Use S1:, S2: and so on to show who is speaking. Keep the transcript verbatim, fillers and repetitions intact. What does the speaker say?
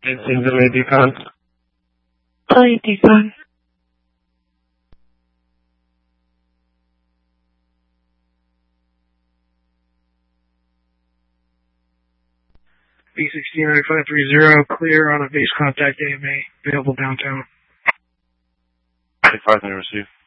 S1: Maintain delay decon.
S2: Delay decon.
S1: B sixteen nine five three zero, clear on a base contact A M A, available downtown.
S3: eight five three, receive.